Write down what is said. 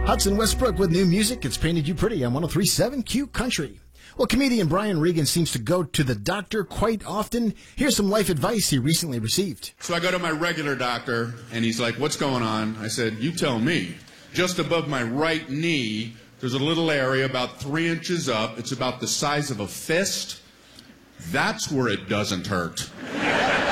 Hudson Westbrook with new music. It's Painted You Pretty on 103.7 Q Country. Well, comedian Brian Regan seems to go to the doctor quite often. Here's some life advice he recently received. So I go to my regular doctor, and he's like, "What's going on?" I said, "You tell me." Just above my right knee, there's a little area about 3 inches up. It's about the size of a fist. That's where it doesn't hurt.